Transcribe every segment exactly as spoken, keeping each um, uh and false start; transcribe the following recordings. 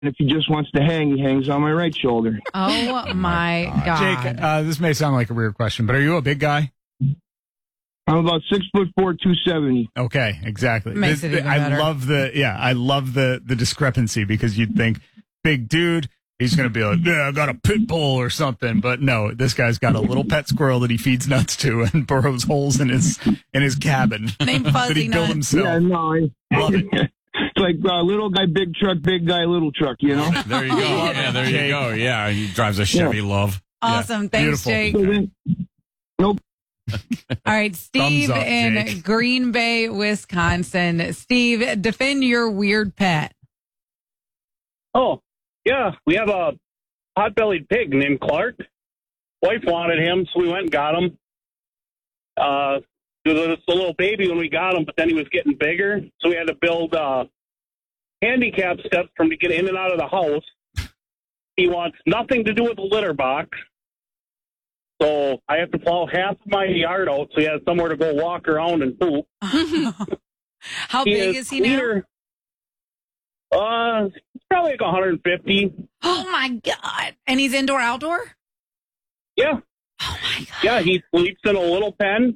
if he just wants to hang, he hangs on my right shoulder. Oh, my God. Jake, uh, this may sound like a weird question, but are you a big guy? I'm about six foot four, two seventy. Okay, exactly. Makes This- it even I better. love the yeah, I love the the discrepancy because you'd think big dude, he's going to be like, yeah, I got a pit bull or something, but no, this guy's got a little pet squirrel that he feeds nuts to and burrows holes in his in his cabin Named that Fuzzy he built Nut. himself. Yeah, no, I, Love it. it's like uh, little guy, big truck, big guy, little truck, you know? There you go. Yeah, there you go. Yeah, he drives a Chevy Love. Awesome. Thanks, beautiful. Jake. So then, nope. All right, Steve Thumbs up, in Jake. Green Bay, Wisconsin. Steve, defend your weird pet. Oh, yeah. We have a pot-bellied pig named Clark. Wife wanted him, so we went and got him. Uh, he was just a little baby when we got him, but then he was getting bigger, so we had to build uh, handicap steps for him to get in and out of the house. He wants nothing to do with the litter box, so I have to plow half of my yard out so he has somewhere to go walk around and poop. How big is he now? cleaner. Uh, it's probably like one hundred fifty. Oh, my God. And he's indoor, outdoor? Yeah. Oh, my God. Yeah, he sleeps in a little pen.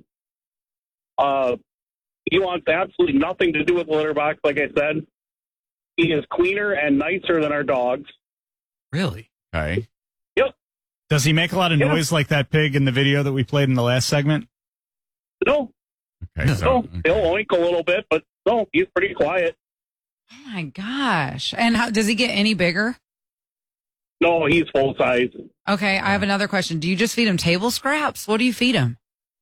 Uh, he wants absolutely nothing to do with the litter box, like I said. He is cleaner and nicer than our dogs. Really? Okay. Yep. Does he make a lot of Yeah. noise like that pig in the video that we played in the last segment? No, Okay. So, no, okay. he'll oink a little bit, but no, he's pretty quiet. Oh, my gosh. And how does he get any bigger? No, he's full size. Okay, I have another question. Do you just feed him table scraps? What do you feed him?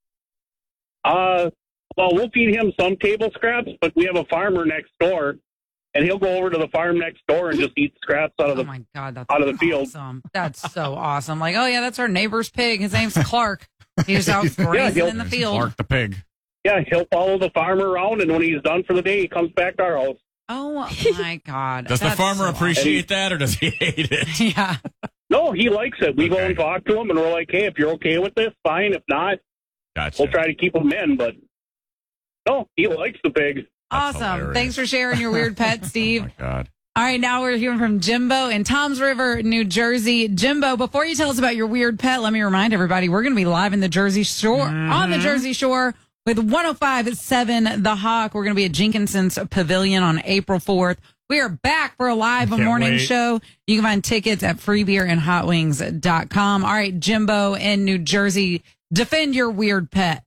Uh, well, we'll feed him some table scraps, but we have a farmer next door, and he'll go over to the farm next door and just eat scraps out of Oh, the. my God. That's out of the field. awesome. That's so awesome. Like, oh, yeah, that's our neighbor's pig. His name's Clark. He's out grazing he'll- in the field. Clark the pig. Yeah, he'll follow the farmer around, and when he's done for the day, he comes back to our house. Oh, my God. Does the That's farmer so appreciate that or does he hate it? awesome. Yeah. No, he likes it. We go Okay. and talk to him, and we're like, hey, if you're okay with this, fine. If not, Gotcha. we'll try to keep him in. But no, he likes the pig. That's Awesome. hilarious. Thanks for sharing your weird pet, Oh, Steve. my God. All right, now we're hearing from Jimbo in Toms River, New Jersey. Jimbo, before you tell us about your weird pet, let me remind everybody we're going to be live in the Jersey Shore, on the Jersey Shore with one oh five point seven The Hawk. We're going to be at Jenkinson's Pavilion on April fourth. We are back for a live Can't morning wait. show. You can find tickets at free beer and hot wings dot com. All right, Jimbo in New Jersey, defend your weird pet.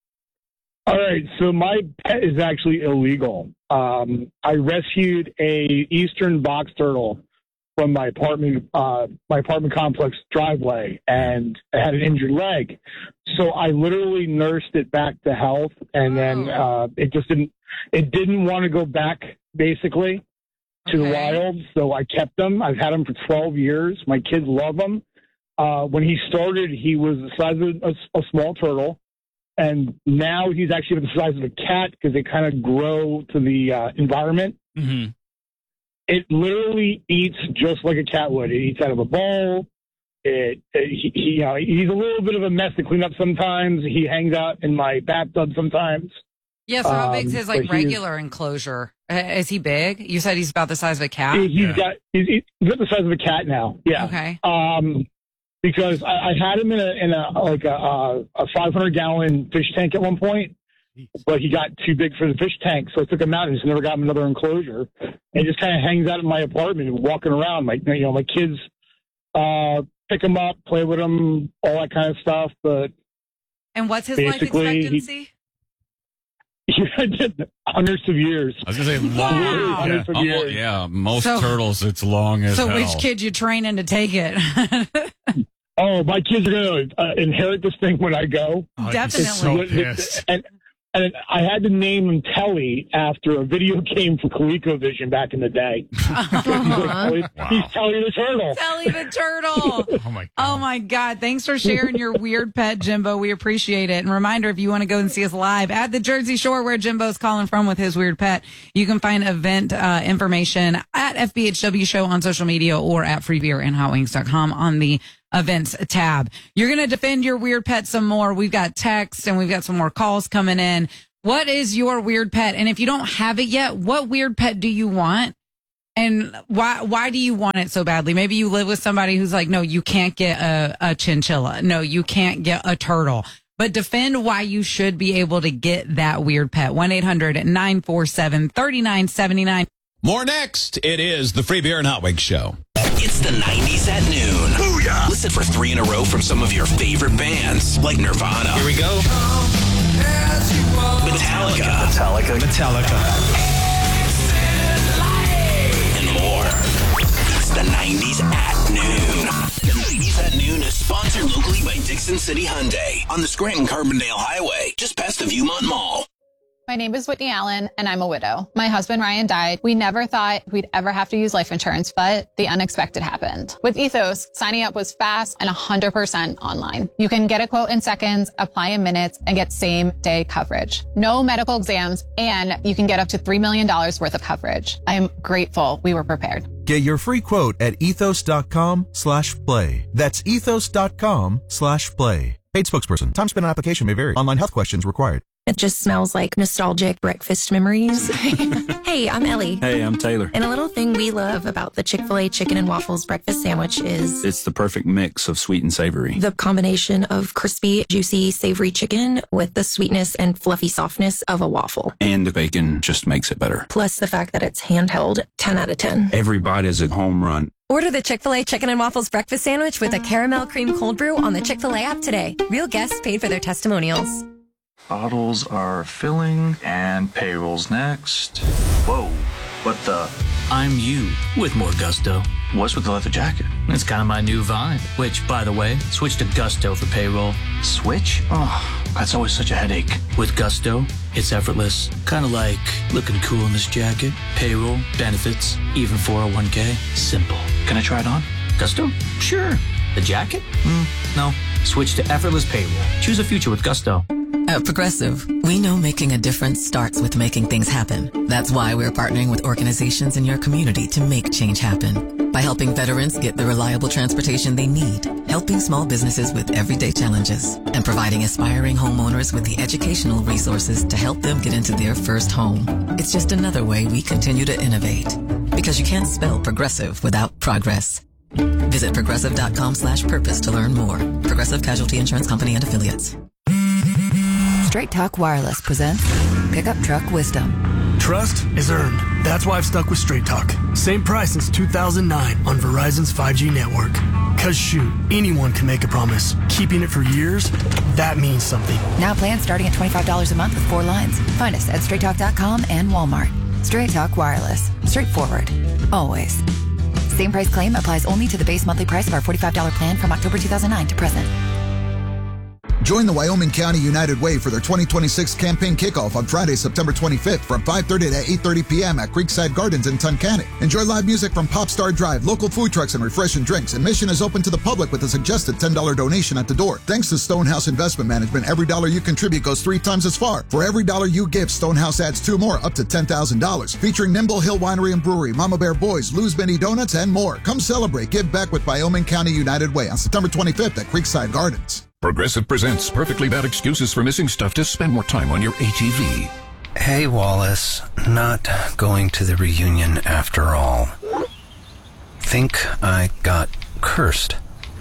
All right, so my pet is actually illegal. Um, I rescued a eastern box turtle from my apartment, uh, my apartment complex driveway, and it had an injured leg. So I literally nursed it back to health, and then uh, it just didn't. It didn't want to go back, basically, to the Okay. wild. So I kept them. I've had them for twelve years. My kids love them. Uh, when he started, he was the size of a, a small turtle. And now he's actually the size of a cat because they kind of grow to the uh, environment. Mm-hmm. It literally eats just like a cat would. It eats out of a bowl. It, it he, he, you know, he's a little bit of a mess to clean up sometimes. He hangs out in my bathtub sometimes. Yeah, so how Um, big is his but like he's- regular enclosure? Uh, Is he big? You said he's about the size of a cat? He, he's Yeah. got he's, he's got the size of a cat now. Yeah. Okay. Um, because I, I had him in a in a like a a, a five hundred gallon fish tank at one point, but he got too big for the fish tank, so I took him out and just never got him another enclosure. And he just kind of hangs out in my apartment, walking around. My you know my kids uh, pick him up, play with him, all that kind of stuff. But And what's his life Basically, he- expectancy? I did hundreds of years. I was going to say long. Wow. Hundreds of Almo- years. yeah, most So- turtles, it's long as So hell. which kid you training to take it? Oh, my kids are going to uh, inherit this thing when I go. Oh, he's Definitely. so pissed. And and I had to name him Telly after a video game for ColecoVision back in the day. Telly- He's Telly the Turtle. Telly the turtle. Oh my god. Oh my God. Thanks for sharing your weird pet, Jimbo. We appreciate it. And reminder, if you want to go and see us live at the Jersey Shore where Jimbo's calling from with his weird pet, you can find event uh, information at F B H W Show on social media or at free beer and hot wings dot com on the events tab. You're going to defend your weird pet some more. We've got text and we've got some more calls coming in. What is your weird pet? And if you don't have it yet, what weird pet do you want? And why why do you want it so badly? Maybe you live with somebody who's like, no, you can't get a, a chinchilla. No, you can't get a turtle. But defend why you should be able to get that weird pet. one eight hundred nine four seven three nine seven nine. More next. It is the Free Beer and Hot Wings Show. It's the nineties at noon. Booyah! Listen for three in a row from some of your favorite bands, like Nirvana. Here we go. Metallica. Metallica. Metallica. It's the nineties at noon. The nineties at noon is sponsored locally by Dixon City Hyundai on the Scranton-Carbondale Highway, just past the Viewmont Mall. My name is Whitney Allen, and I'm a widow. My husband, Ryan, died. We never thought we'd ever have to use life insurance, but the unexpected happened. With Ethos, signing up was fast and one hundred percent online. You can get a quote in seconds, apply in minutes, and get same-day coverage. No medical exams, and you can get up to three million dollars worth of coverage. I am grateful we were prepared. Get your free quote at ethos.com slash play. That's ethos.com slash play. Paid spokesperson. Time spent on application may vary. Online health questions required. It just smells like nostalgic breakfast memories. Hey, I'm Ellie. Hey, I'm Taylor. And a little thing we love about the Chick-fil-A Chicken and Waffles breakfast sandwich is... it's the perfect mix of sweet and savory. The combination of crispy, juicy, savory chicken with the sweetness and fluffy softness of a waffle. And the bacon just makes it better. Plus the fact that it's handheld, ten out of ten. Every bite is a home run. Order the Chick-fil-A Chicken and Waffles breakfast sandwich with a caramel cream cold brew on the Chick-fil-A app today. Real guests paid for their testimonials. Bottles are filling and payroll's next. Whoa, what the? I'm you with more gusto. What's with the leather jacket? It's kind of my new vibe, which, by the way, switch to Gusto for payroll. Switch? Oh, that's always such a headache. With Gusto, it's effortless. Kind of like looking cool in this jacket. Payroll, benefits, even four oh one k. Simple. Can I try it on? Gusto? Sure. The jacket? Mm, no. Switch to effortless payroll. Choose a future with Gusto. At Progressive, we know making a difference starts with making things happen. That's why we're partnering with organizations in your community to make change happen. By helping veterans get the reliable transportation they need, helping small businesses with everyday challenges, and providing aspiring homeowners with the educational resources to help them get into their first home. It's just another way we continue to innovate. Because you can't spell progressive without progress. Visit progressive.com slash purpose to learn more. Progressive Casualty Insurance Company and Affiliates. Straight Talk Wireless presents Pickup Truck Wisdom. Trust is earned. That's why I've stuck with Straight Talk. Same price since two thousand nine on Verizon's five G network. Cause shoot, anyone can make a promise. Keeping it for years, that means something. Now plans starting at twenty-five dollars a month with four lines. Find us at straight talk dot com and Walmart. Straight Talk Wireless. Straightforward. Always. Same price claim applies only to the base monthly price of our forty-five dollars plan from October two thousand nine to present. Join the Wyoming County United Way for their twenty twenty-six campaign kickoff on Friday, September twenty-fifth from five thirty to eight thirty p.m. at Creekside Gardens in Tunkhannock. Enjoy live music from Popstar Drive, local food trucks, and refreshing drinks. Admission is open to the public with a suggested ten dollars donation at the door. Thanks to Stonehouse Investment Management, every dollar you contribute goes three times as far. For every dollar you give, Stonehouse adds two more, up to ten thousand dollars. Featuring Nimble Hill Winery and Brewery, Mama Bear Boys, Lou's Benny Donuts, and more. Come celebrate, give back with Wyoming County United Way on September twenty-fifth at Creekside Gardens. Progressive presents Perfectly Bad Excuses for Missing Stuff to Spend More Time on Your A T V. Hey, Wallace. Not going to the reunion after all. Think I got cursed.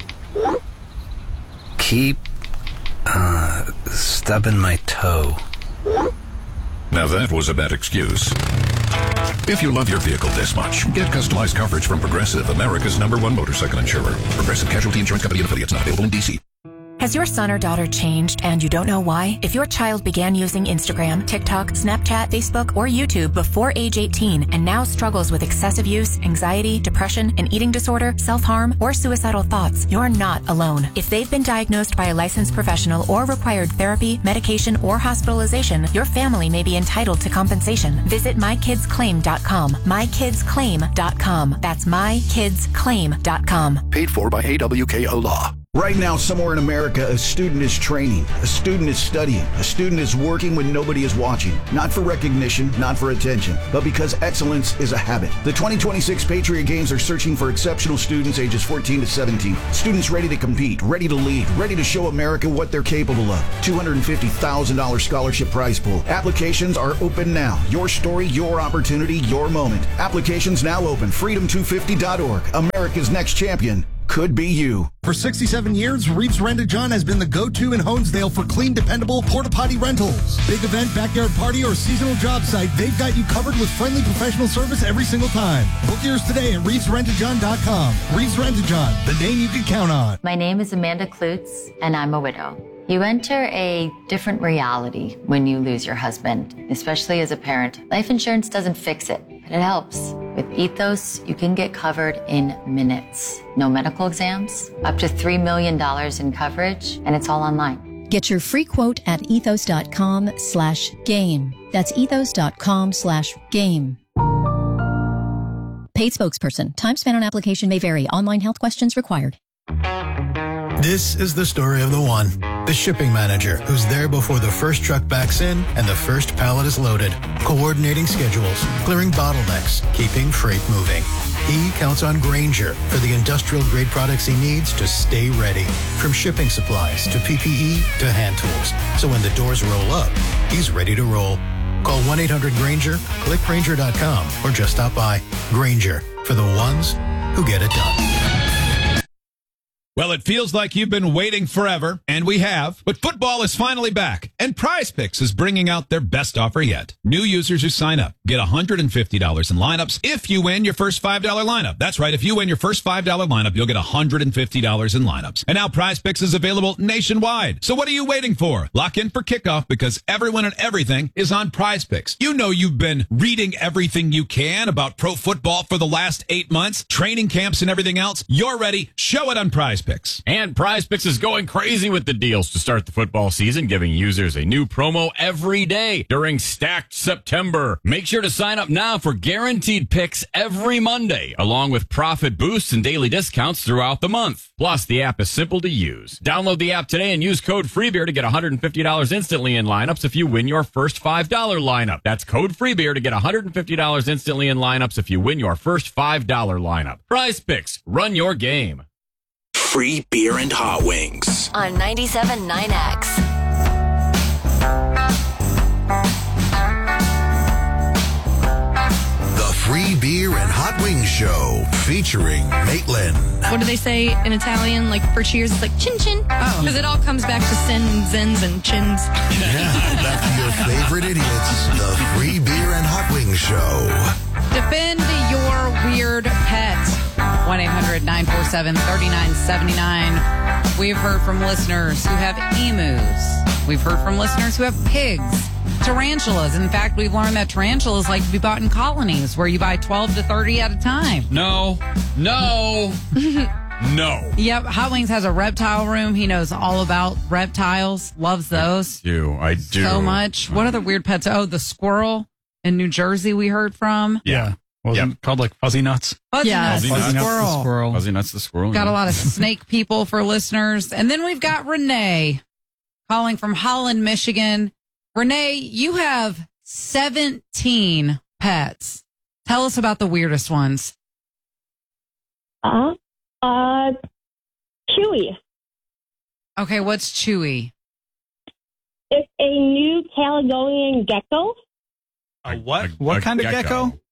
Keep, uh, stubbing my toe. Now that was a bad excuse. If you love your vehicle this much, get customized coverage from Progressive, America's number one motorcycle insurer. Progressive Casualty Insurance Company and Affiliates, not available in D C. Has your son or daughter changed and you don't know why? If your child began using Instagram, TikTok, Snapchat, Facebook, or YouTube before age eighteen and now struggles with excessive use, anxiety, depression, an eating disorder, self-harm, or suicidal thoughts, you're not alone. If they've been diagnosed by a licensed professional or required therapy, medication, or hospitalization, your family may be entitled to compensation. Visit my kids claim dot com. my kids claim dot com. That's my kids claim dot com. Paid for by A W K O Law. Right now, somewhere in America, a student is training, a student is studying, a student is working when nobody is watching. Not for recognition, not for attention, but because excellence is a habit. The twenty twenty-six Patriot Games are searching for exceptional students ages fourteen to seventeen. Students ready to compete, ready to lead, ready to show America what they're capable of. two hundred fifty thousand dollars scholarship prize pool. Applications are open now. Your story, your opportunity, your moment. Applications now open. freedom two fifty dot org. America's next champion could be you. For sixty-seven years, Reeves Rent-A-John has been the go-to in Honesdale for clean, dependable porta-potty rentals. Big event, backyard party, or seasonal job site, they've got you covered with friendly professional service every single time. Book yours today at reeves rent a john dot com. Reeves Rent-A-John, the name you can count on. My name is Amanda Klutz, and I'm a widow. You enter a different reality when you lose your husband, especially as a parent. Life insurance doesn't fix it, but it helps. With Ethos, you can get covered in minutes. No medical exams, up to three million dollars in coverage, and it's all online. Get your free quote at ethos.com slash game. That's ethos.com slash game. Paid spokesperson. Time spent on application may vary. Online health questions required. This is the story of the one, the shipping manager, who's there before the first truck backs in and the first pallet is loaded, coordinating schedules, clearing bottlenecks, keeping freight moving. He counts on Grainger for the industrial-grade products he needs to stay ready, from shipping supplies to P P E to hand tools. So when the doors roll up, he's ready to roll. Call one eight hundred Grainger, click Grainger dot com, or just stop by. Grainger, for the ones who get it done. Well, it feels like you've been waiting forever, and we have, but football is finally back, and PrizePicks is bringing out their best offer yet. New users who sign up get one hundred fifty dollars in lineups if you win your first five dollar lineup. That's right, if you win your first five dollar lineup, you'll get one hundred fifty dollars in lineups. And now PrizePicks is available nationwide. So what are you waiting for? Lock in for kickoff, because everyone and everything is on PrizePicks. You know you've been reading everything you can about pro football for the last eight months, training camps and everything else. You're ready. Show it on PrizePicks. And PrizePicks is going crazy with the deals to start the football season, giving users a new promo every day during Stacked September. Make sure to sign up now for guaranteed picks every Monday, along with profit boosts and daily discounts throughout the month. Plus, the app is simple to use. Download the app today and use code FREEBEER to get one hundred fifty dollars instantly in lineups if you win your first five dollar lineup. That's code FREEBEER to get one hundred fifty dollars instantly in lineups if you win your first five dollar lineup. PrizePicks, run your game. Free beer and hot wings. On ninety-seven point nine X. The Free Beer and Hot Wings Show, featuring Maitland. What do they say in Italian? Like for cheers, it's like chin chin. Oh. Because it all comes back to sin and zins and chins. Yeah, that's your favorite idiots. The Free Beer and Hot Wings Show. Defend your weird pet. one eight hundred nine four seven three nine seven nine. We've heard from listeners who have emus. We've heard from listeners who have pigs, tarantulas. In fact, we've learned that tarantulas like to be bought in colonies where you buy twelve to thirty at a time. No, no, no. Yep, Hot Wings has a reptile room. He knows all about reptiles, loves those. I do, I do. So much. What other weird pets? Oh, the squirrel in New Jersey we heard from. Yeah. What was Yep. it called, like Fuzzy Nuts? Fuzzy Yeah, Nuts, Fuzzy the Nuts the squirrel. squirrel. Fuzzy Nuts the squirrel. Got yeah. a lot of snake people for listeners. And then we've got Renee calling from Holland, Michigan. Renee, you have seventeen pets. Tell us about the weirdest ones. Uh, uh, Chewy. Okay, what's Chewy? It's a new Caledonian gecko. A what? A- what a kind of gecko? gecko?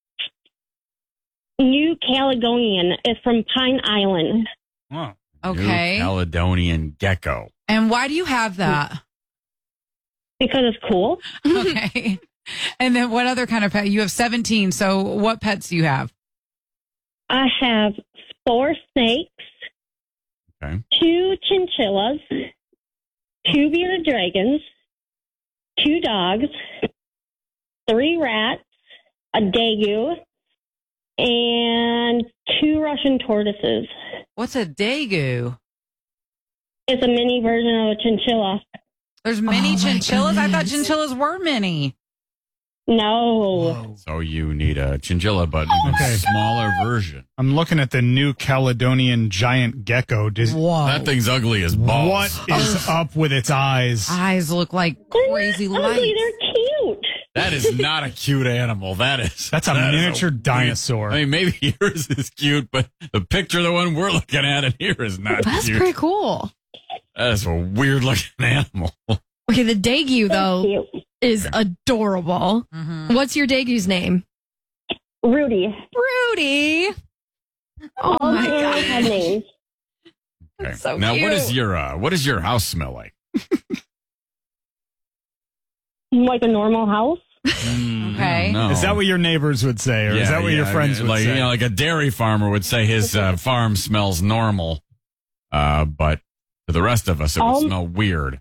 New Caledonian. It's from Pine Island. Oh. Okay. New Caledonian gecko. And why do you have that? Because it's cool. Okay. And then what other kind of pet? You have seventeen. So what pets do you have? I have four snakes, Okay. two chinchillas, two bearded dragons, two dogs, three rats, a dagu, and two Russian tortoises. What's a dagu? It's a mini version of a chinchilla. There's mini Oh, my chinchillas? I thought goodness. chinchillas were mini. No. So you need a chinchilla, but even Okay. smaller version. I'm looking at the New Caledonian giant gecko. Does, That thing's ugly as balls. What is up with its eyes? Eyes look like crazy lights. Ugly, they're cute. That is not a cute animal. That is. That's a that is miniature dinosaur. I mean, maybe yours is cute, but the picture, the one we're looking at in here, is not That's cute. pretty cool. That's a weird looking animal. Okay, the Daegu, though, is adorable. Mm-hmm. What's your Daegu's name? Rudy. Rudy. Oh, All my the animals God. have names. Okay. So now, what cute. is your uh, what does your house smell like? Like a normal house. Okay. No. Is that what your neighbors would say, or is Yeah, that what your yeah, friends would like, say? You know, like a dairy farmer would say his uh, farm smells normal, uh, but to the rest of us, it would Um, smell weird.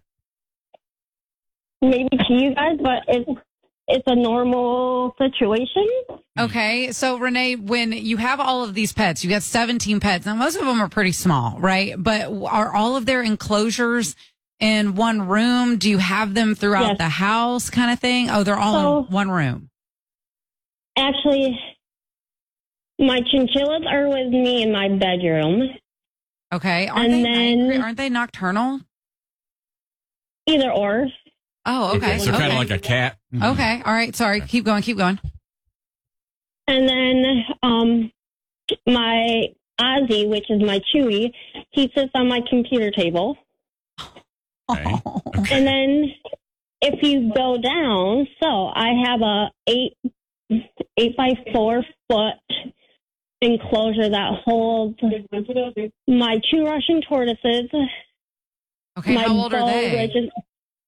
Maybe to you guys, but it's it's a normal situation. Okay, so Renee, when you have all of these pets, you got seventeen pets. Now, most of them are pretty small, right? But are all of their enclosures in one room? Do you have them throughout Yes. the house, kind of thing? Oh, they're all So- in one room. Actually, my chinchillas are with me in my bedroom. Okay, aren't And they then- night- aren't they nocturnal? Either or. Oh, okay. So kind okay. of like a cat. Okay, all right. Sorry, keep going, keep going. And then um, my Ozzy, which is my Chewy, he sits on my computer table. Okay. And then if you go down, so I have a eight eight by four foot enclosure that holds my two Russian tortoises. Okay, my how old are bow, they? which is-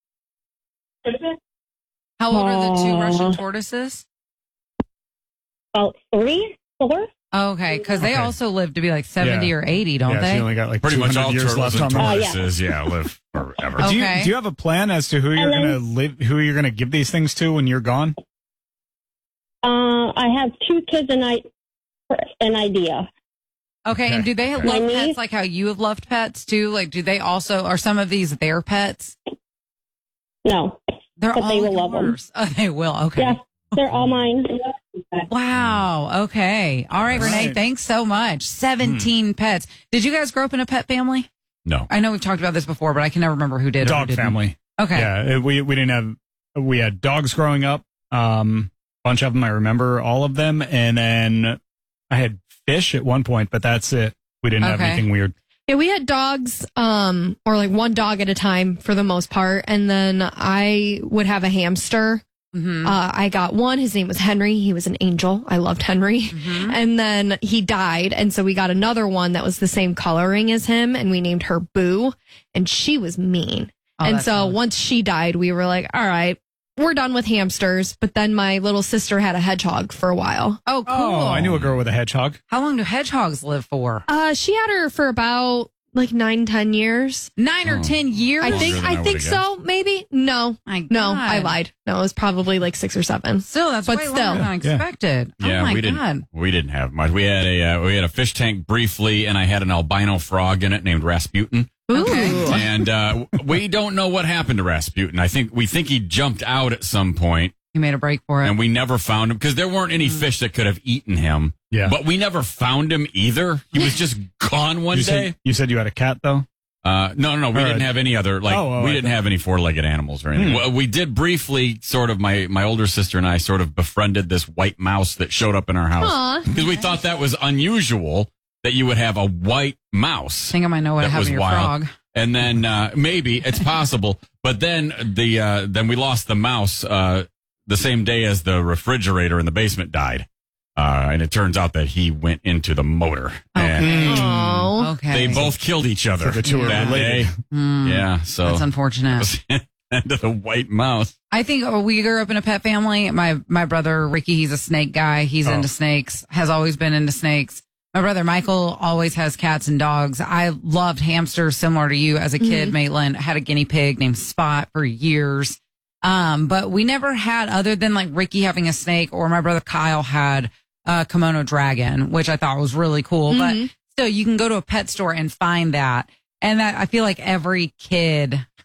How old are the two Uh, Russian tortoises? About three, four. Okay, because they Okay. also live to be like seventy Yeah. or eighty, don't yeah, they? she only got like Pretty much all two hundred years turtles left and on Earth. tortoises, yeah, live forever. Do you Okay. do you have a plan as to who you're And gonna then- live, who you're gonna give these things to when you're gone? Uh, I have two kids and I an idea. Okay, and do they Okay. love My pets niece- like how you have loved pets too? Like, do they also, are some of these their pets? No, They're but all they will love them. yours. Oh, they will. Okay. Yeah, they're all mine. Wow. Okay. All right, All Renee, right. thanks so much. seventeen pets. Did you guys grow up in a pet family? No. I know we've talked about this before, but I can never remember who did. or who Dog didn't. family. Okay. Yeah, it- we we didn't have we had dogs growing up. Um, bunch of them. I remember all of them, and then I had fish at one point, but that's it. We didn't have Okay. anything weird. Yeah, we had dogs, um, or like one dog at a time for the most part. And then I would have a hamster. Mm-hmm. Uh, I got one. His name was Henry. He was an angel. I loved Henry. Mm-hmm. And then he died. And so we got another one that was the same coloring as him. And we named her Boo. And she was mean. Oh, and that's so nice. once she died, we were like, all right, we're done with hamsters. But then my little sister had a hedgehog for a while. Oh, cool. Oh, I knew a girl with a hedgehog. How long do hedgehogs live for? Uh, she had her for about like nine, ten years. Nine or Oh. ten years? I think than I I think would've so. Maybe no, My no, God. I lied. No, it was probably like six or seven. Still, that's But way still. longer than I Yeah. expected. Yeah, oh my we didn't. God. We didn't have much. We had a uh, we had a fish tank briefly, and I had an albino frog in it named Rasputin. Okay. And uh, we don't know what happened to Rasputin. I think we think he jumped out at some point, You made a break for it. and we never found him because there weren't any fish that could have eaten him. Yeah. But we never found him either. He was just gone one You day. said, you said you had a cat though. Uh, no, no, no. We Or didn't a- have any other, like, Oh, oh, we I didn't thought- have any four-legged animals or anything. Hmm. Well, we did briefly sort of, my, my older sister and I sort of befriended this white mouse that showed up in our house. Aw. Because we thought that was unusual that you would have a white mouse. I think I might know what that happened was to your wild. frog. And then, uh, maybe it's possible, but then the, uh, then we lost the mouse, uh, the same day as the refrigerator in the basement died. Uh, and it turns out that he went into the motor. And Oh, Okay. they both killed each other So the two are that related. day. Mm, Yeah, so That's unfortunate. into the white mouse. I think uh, we grew up in a pet family. My my brother Ricky, he's a snake guy. He's Oh. into snakes. Has always been into snakes. My brother Michael always has cats and dogs. I loved hamsters, similar to you as a kid. Maitland had a guinea pig named Spot for years. Um, but we never had, other than like Ricky having a snake, or my brother Kyle had a kimono dragon, which I thought was really cool. But still, you can go to a pet store and find that. And that I feel like every kid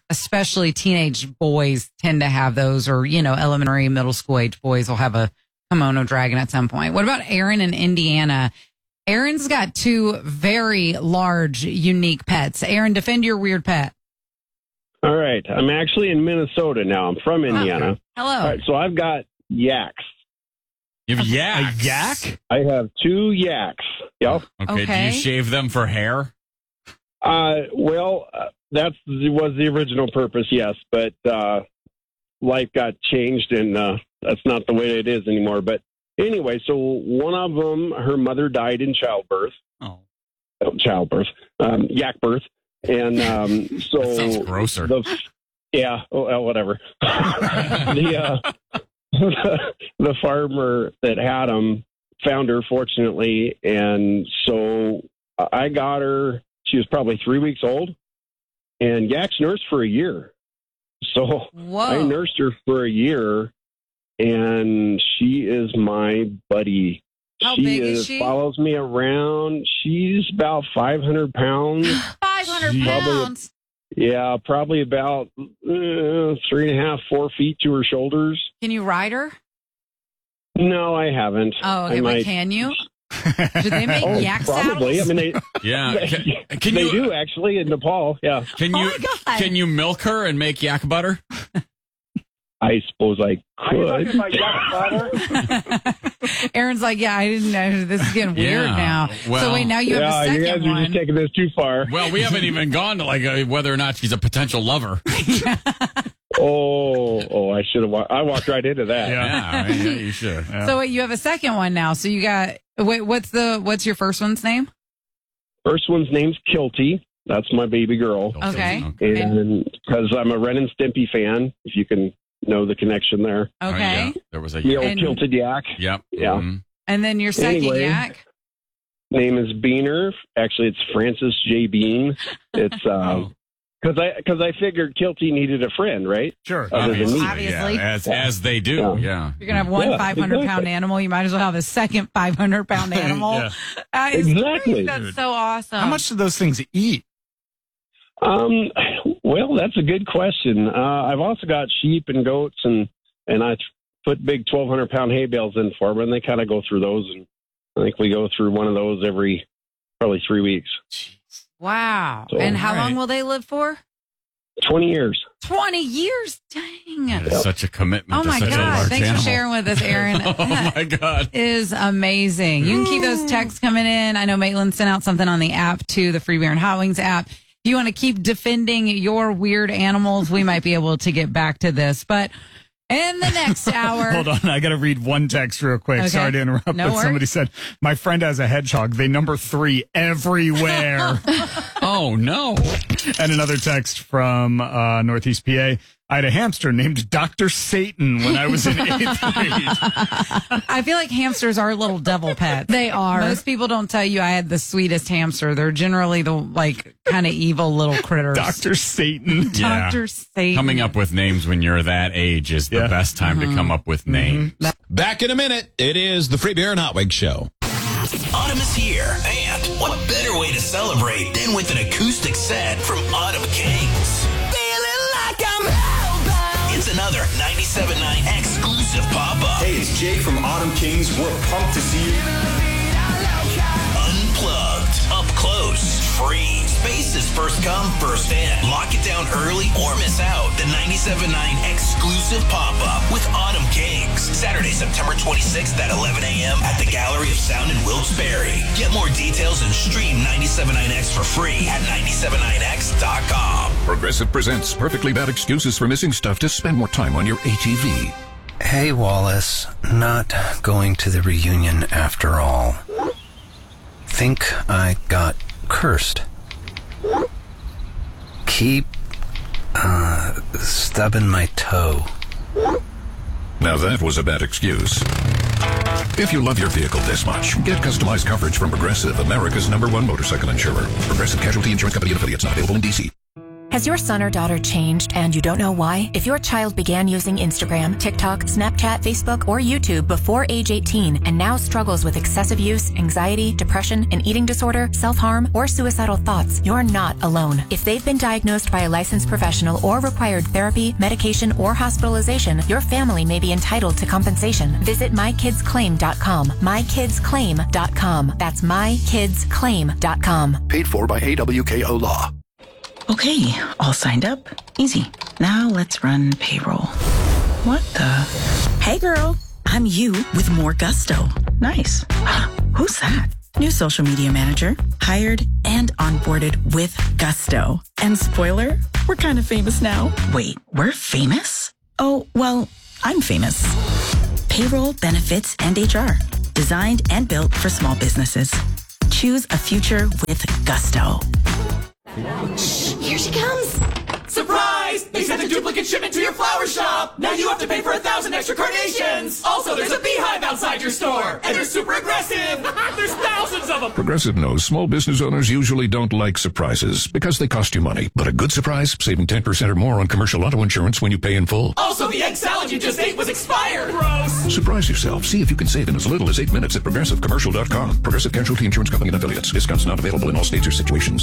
especially teenage boys tend to have those, or, you know, elementary, middle school age boys will have a kimono dragon at some point. What about Aaron in Indiana? Aaron's got two very large, unique pets. Aaron, defend your weird pet. All right. I'm actually in Minnesota now. I'm from Indiana. Hello. All right, so I've got yaks. You have yaks? A yak? I have two yaks. Yep. Okay. Okay. Do you shave them for hair? Uh, well, uh, that was the original purpose, yes. But uh, life got changed, and uh, that's not the way it is anymore. But anyway, so one of them, her mother died in childbirth. Oh. Oh, childbirth. Um, yak birth. And um, so... That sounds grosser. The, yeah, oh, well, whatever. the... Uh, the farmer that had them found her, fortunately, and so I got her. She was probably three weeks old, and yaks nursed for a year. So Whoa. I nursed her for a year, and she is my buddy. How she big is, is she? Follows me around. She's about five hundred pounds. five hundred She- pounds. Yeah, probably about uh, three and a half, four feet to her shoulders. Can you ride her? No, I haven't. Oh, okay. I But might- can you? Do they make Oh, yak probably. saddles? I mean, they, Yeah. they, Can, can they you do actually in Nepal. Yeah, Can Oh you my God. can you milk her and make yak butter? I suppose I could. Aaron's like, yeah, I didn't know. This is getting weird Yeah. now. Well- so wait, now you yeah, have a you guys second are one. just taking this too far. Well, we haven't even gone to like uh whether or not she's a potential lover. Oh, oh, I should have. Wa- I walked right into that. Yeah, yeah, you should. Yeah. So wait, you have a second one now. So you got wait, what's the what's your first one's name? First one's name's Kilty. That's my baby girl. Okay. And because I'm a Ren and Stimpy fan, if you can know the connection there. Oh, Okay. yeah. There was a The old And- Kilted yak. Yep. Yeah. Mhm. And then your second Anyway. yak. Name is Beaner. Actually, it's Francis J. Bean. It's Oh. because I because I figured Kilty needed a friend, right? Sure. Other than me. Obviously. Yeah, as Yeah. as they do. Yeah. Yeah. You're gonna have one Yeah, five hundred pound exactly. animal. You might as well have a second five hundred pound animal. Yeah. That is Exactly. great. That's so awesome. How much do those things eat? Um, well, that's a good question. Uh, I've also got sheep and goats, and and I put big twelve hundred pound hay bales in for them, and they kind of go through those. And I think we go through one of those every probably three weeks. Wow. So- and how All right. long will they live for? Twenty years. Twenty years. Dang. That is such a commitment Oh to my such a God. large Thanks animal. for sharing with us, Aaron. Oh my God. Is amazing. You can keep those texts coming in. I know Maitland sent out something on the app too, the Free Beer and Hot Wings app. If you want to keep defending your weird animals, we might be able to get back to this. But in the next hour, Hold on, I got to read one text real quick. Okay. Sorry to interrupt, No but worries. somebody said, my friend has a hedgehog. They number three everywhere. Oh no. And another text from uh, Northeast P A. I had a hamster named Doctor Satan when I was in eighth grade. I feel like hamsters are little devil pets. They are. Most people don't tell you I had the sweetest hamster. They're generally the like kind of evil little critters. Doctor Satan. Yeah. Doctor Satan. Coming up with names when you're that age is the Yeah. best time to come up with names. Back in a minute. It is the Free Beer and Hot Wings Show. Autumn is here, and what better way to celebrate than with an acoustic set from Autumn Kings? Feeling like I'm hellbound. It's another ninety-seven point nine exclusive pop-up. Hey, it's Jay from Autumn Kings. We're pumped to see you. Unplugged, up close, free. Spaces first come, first in. Lock it down early or miss out. The ninety-seven point nine exclusive pop-up with Autumn Kings. Saturday, September twenty-sixth at eleven a.m. at the Gallery of Sound in Wilkes-Barre. Get more details and stream ninety-seven point nine X for free at ninety-seven point nine X dot com. Progressive presents Perfectly Bad Excuses for Missing Stuff to Spend More Time on Your A T V. Hey, Wallace, not going to the reunion after all. Think I got cursed. Keep, uh, stubbing my toe. Now that was a bad excuse. If you love your vehicle this much, get customized coverage from Progressive, America's number one motorcycle insurer. Progressive Casualty Insurance Company and affiliates, not available in D C. Has your son or daughter changed and you don't know why? If your child began using Instagram, TikTok, Snapchat, Facebook, or YouTube before age eighteen and now struggles with excessive use, anxiety, depression, an eating disorder, self-harm, or suicidal thoughts, you're not alone. If they've been diagnosed by a licensed professional or required therapy, medication, or hospitalization, your family may be entitled to compensation. Visit my kids claim dot com. my kids claim dot com. That's my kids claim dot com. Paid for by A W K O Law. Okay, all signed up. Easy. Now let's run payroll. What the? Hey girl, I'm you with more gusto. Nice. Who's that? New social media manager, hired and onboarded with gusto. And spoiler, we're kind of famous now. Wait, we're famous? Oh, well, I'm famous. Payroll, benefits, and H R. Designed and built for small businesses. Choose a future with gusto. Here she comes! Surprise! They sent a duplicate shipment to your flower shop! Now you have to pay for a thousand extra carnations! Also, there's a beehive outside your store! And they're super aggressive! There's thousands of them! Progressive knows small business owners usually don't like surprises because they cost you money. But a good surprise, saving ten percent or more on commercial auto insurance when you pay in full. Also, the egg salad you just ate was expired! Gross! Surprise yourself. See if you can save in as little as eight minutes at progressive commercial dot com. Progressive Casualty Insurance Company and Affiliates. Discounts not available in all states or situations.